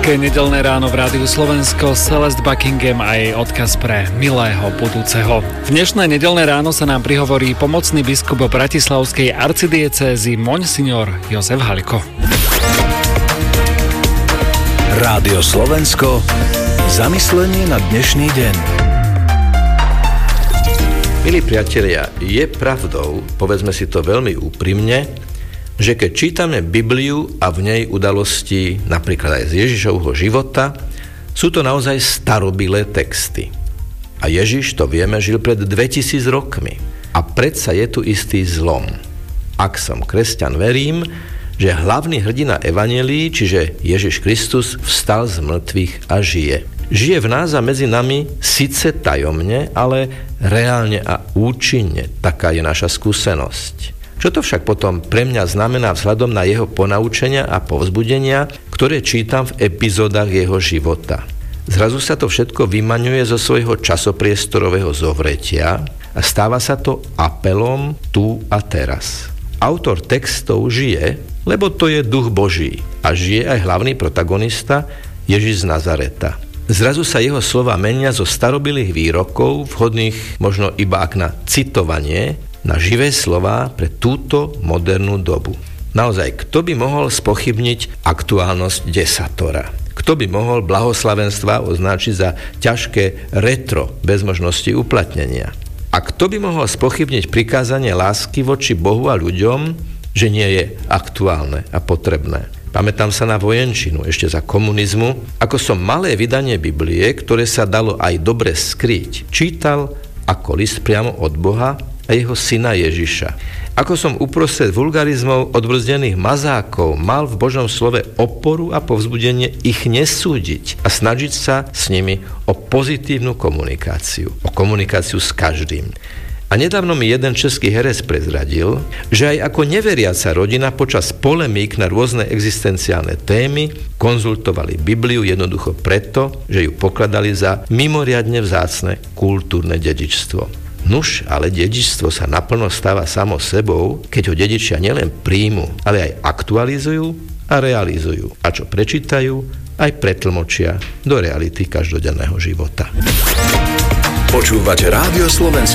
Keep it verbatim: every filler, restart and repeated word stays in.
Ke nedeľné ráno v Rádiu Slovensko, Celeste Buckingham a jej odkaz pre milého budúceho. V dnešné nedeľné ráno sa nám prihovorí pomocný biskup bratislavskej arcidiecézy Monsignor Jozef Haliko. Rádio Slovensko, zamyslenie na dnešný deň. Milí priatelia, je pravdou, povedzme si to veľmi úprimne, že keď čítame Bibliu a v nej udalosti napríklad aj z Ježišovho života, sú to naozaj starobilé texty. A Ježiš, to vieme, žil pred dvetisíc rokmi. A predsa je tu istý zlom. Ak som kresťan, verím, že hlavný hrdina evanjelií, čiže Ježiš Kristus, vstal z mŕtvych a žije. Žije v nás a medzi nami síce tajomne, ale reálne a účinne. Taká je naša skúsenosť. Čo to však potom pre mňa znamená vzhľadom na jeho ponaučenia a povzbudenia, ktoré čítam v epizódach jeho života? Zrazu sa to všetko vymaňuje zo svojho časopriestorového zovretia a stáva sa to apelom tu a teraz. Autor textov žije, lebo to je duch Boží a žije aj hlavný protagonista Ježiš z Nazareta. Zrazu sa jeho slova menia zo starobilých výrokov, vhodných možno iba ak na citovanie, na živé slová pre túto modernú dobu. Naozaj, kto by mohol spochybniť aktuálnosť desatora? Kto by mohol blahoslavenstva označiť za ťažké retro bez možnosti uplatnenia? A kto by mohol spochybniť prikázanie lásky voči Bohu a ľuďom, že nie je aktuálne a potrebné? Pamätám sa na vojenčinu ešte za komunizmu, ako som malé vydanie Biblie, ktoré sa dalo aj dobre skryť, čítal ako list priamo od Boha a jeho syna Ježiša. Ako som uprostred vulgarizmov odbrzdených mazákov mal v Božom slove oporu a povzbudenie ich nesúdiť a snažiť sa s nimi o pozitívnu komunikáciu. O komunikáciu s každým. A nedávno mi jeden český herec prezradil, že aj ako neveriaca rodina počas polemík na rôzne existenciálne témy konzultovali Bibliu jednoducho preto, že ju pokladali za mimoriadne vzácne kultúrne dedičstvo. Nuž, ale dedičstvo sa naplno stáva samo sebou, keď ho dedičia nielen príjmu, ale aj aktualizujú a realizujú. A čo prečítajú, aj pretlmočia do reality každodenného života. Počúvate Rádio Slovensko.